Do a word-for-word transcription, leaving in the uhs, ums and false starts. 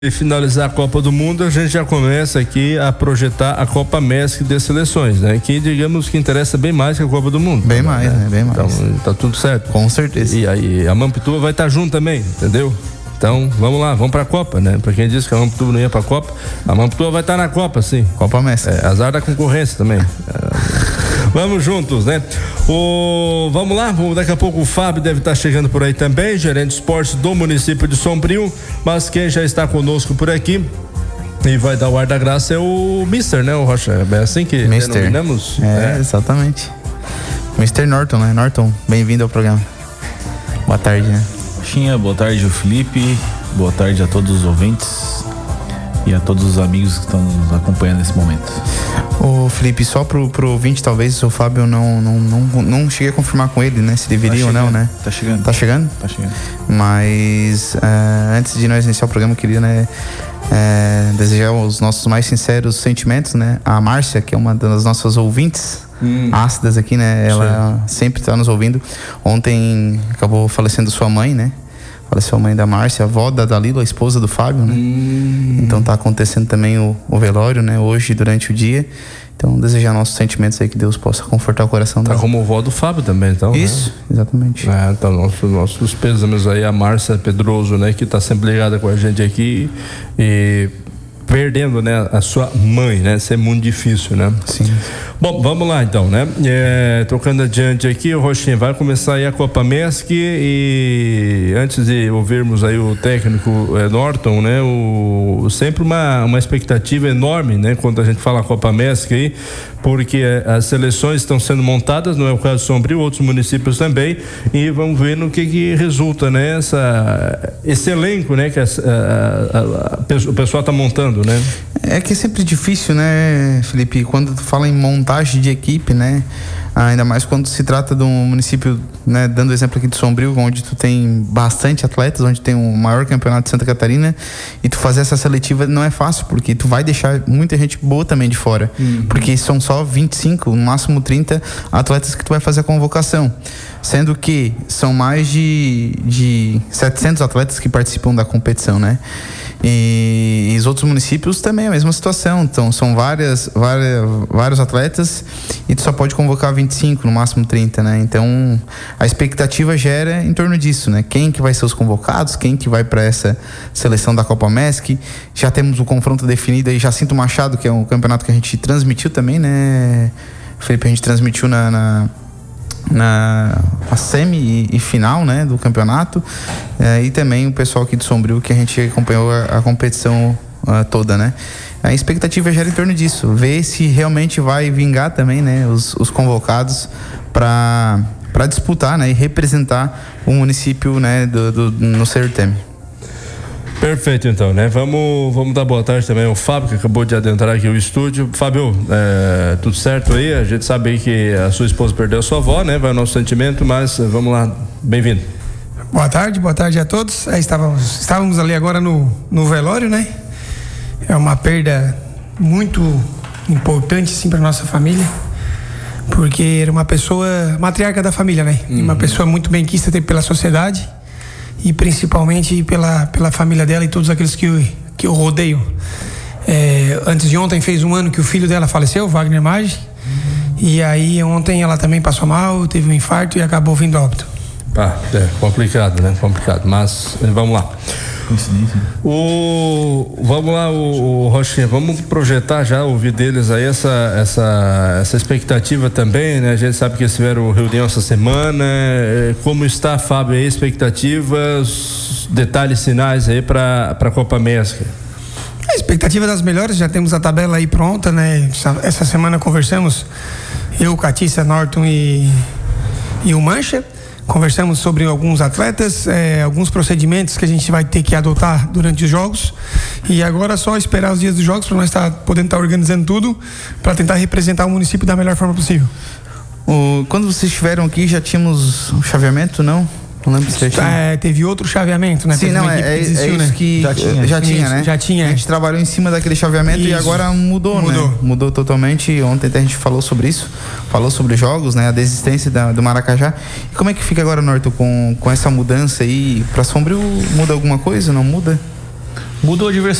E finalizar a Copa do Mundo, a gente já começa aqui a projetar a Copa MESC de seleções, né? Que, digamos, que interessa bem mais que a Copa do Mundo. Bem mais, né? Bem mais. Então, tá tudo certo. Com certeza. E aí, a Mampituba vai estar junto também, entendeu? Então, vamos lá, vamos pra Copa, né? Pra quem disse que a Mampituba não ia pra Copa, a Mampituba vai estar na Copa, sim. Copa MESC. É, azar da concorrência também. É, vamos juntos, né? O, vamos lá, daqui a pouco o Fábio deve estar chegando por aí também, gerente de esportes do município de Sombrio, mas quem já está conosco por aqui e vai dar o ar da graça é o Mister, né, o Rocha? É assim que Mister. denominamos? É, é, exatamente. Mister Norton, né? Norton, bem-vindo ao programa. Boa tarde, né? Xinha, boa tarde, o Felipe, boa tarde a todos os ouvintes e a todos os amigos que estão nos acompanhando nesse momento. Ô Felipe, só pro, pro ouvinte, talvez o Fábio não, não, não, não cheguei a confirmar com ele, né? Se deveria tá ou não, né? Tá chegando. Tá chegando? Tá chegando. Mas uh, antes de nós iniciar o programa, eu queria, né, uh, desejar os nossos mais sinceros sentimentos, né? A Márcia, que é uma das nossas ouvintes hum. ácidas aqui, né? Ela Sim. sempre tá nos ouvindo. Ontem acabou falecendo sua mãe, né? Faleceu a mãe da Márcia, a avó da Dalila, a esposa do Fábio, né? Hum. Então tá acontecendo também o, o velório, né? Hoje, durante o dia. Então, desejar nossos sentimentos aí, que Deus possa confortar o coração dela. Tá como vó do Fábio também, então. Isso, né? Exatamente. É, então, nossos, nossos pêsames aí, a Márcia Pedroso, né? Que tá sempre ligada com a gente aqui e perdendo, né, a sua mãe, né? Isso é muito difícil, né? Sim. Bom, vamos lá então, né? É, tocando adiante aqui, o Rochinha, vai começar aí a Copa MESC e antes de ouvirmos aí o técnico é, Norton, né? O, sempre uma, uma expectativa enorme, né? Quando a gente fala Copa MESC aí, porque as seleções estão sendo montadas, não é o caso de Sombrio, outros municípios também, e vamos ver no que que resulta, né? Essa, esse elenco, né? Que a, a, a, a, o pessoal está montando, né? É que é sempre difícil, né, Felipe, quando tu fala em montagem de equipe, né, ainda mais quando se trata de um município, né, dando exemplo aqui de Sombrio, onde tu tem bastante atletas, onde tem o maior campeonato de Santa Catarina, e tu fazer essa seletiva não é fácil, porque tu vai deixar muita gente boa também de fora, uhum. porque são só vinte e cinco, no máximo trinta atletas que tu vai fazer a convocação, sendo que são mais de, de setecentos atletas que participam da competição, né? E, e os outros municípios também é a mesma situação. Então são várias, várias, vários atletas e tu só pode convocar vinte e cinco, no máximo trinta, né? Então a expectativa gera em torno disso, né? Quem que vai ser os convocados, quem que vai para essa seleção da Copa MESC. Já temos o confronto definido aí, Jacinto Machado, que é um campeonato que a gente transmitiu também, né, Felipe? A gente transmitiu na, na na a semi e, e final, né, do campeonato, é, e também o pessoal aqui de Sombrio, que a gente acompanhou a, a competição uh, toda, né. A expectativa gera em torno disso, ver se realmente vai vingar também, né, os, os convocados para para disputar, né, e representar o município, né, do, do, no C R T M. Perfeito, então, né? Vamos, vamos dar boa tarde também ao Fábio, que acabou de adentrar aqui o estúdio. Fábio, é, tudo certo aí? A gente sabe aí que a sua esposa perdeu a sua avó, né? Vai o nosso sentimento, mas vamos lá, bem-vindo. Boa tarde, boa tarde a todos. É, estávamos, estávamos ali agora no, no velório, né? É uma perda muito importante, sim, para nossa família, porque era uma pessoa, matriarca da família, né? Uhum. Uma pessoa muito benquista pela sociedade, e principalmente pela, pela família dela e todos aqueles que, que eu rodeio. É, antes de ontem fez um ano que o filho dela faleceu, Wagner Maggi, uhum. E aí ontem ela também passou mal, teve um infarto e acabou vindo a óbito. Ah, é complicado, né? Complicado, mas vamos lá. O, vamos lá, o, o Rochinha, vamos projetar já, ouvir deles aí essa, essa, essa expectativa também, né? A gente sabe que eles tiveram reunião essa semana. Como está, Fábio, aí, expectativas, detalhes, sinais aí para a Copa MESC? A expectativa das melhores, já temos a tabela aí pronta, né? Essa, essa semana conversamos, eu, Catícia, Norton e, e o Mancha. Conversamos sobre alguns atletas, é, alguns procedimentos que a gente vai ter que adotar durante os jogos, e agora é só esperar os dias dos jogos para nós estar tá, podendo estar tá organizando tudo para tentar representar o município da melhor forma possível. O, quando vocês estiveram aqui já tínhamos um chaveamento, não? Não lembro se já tinha. É, teve outro chaveamento, né? Sim, teve não, é, é, desistiu, é isso né? que já tinha, já tinha, isso, né? Já tinha. A gente trabalhou em cima daquele chaveamento isso. E agora mudou, mudou, né? Mudou totalmente. Ontem até a gente falou sobre isso, falou sobre jogos, né? A desistência da, do Maracajá. E como é que fica agora, Norton, com, com essa mudança aí? Pra Sombrio muda alguma coisa? Não muda? Mudou a diversão.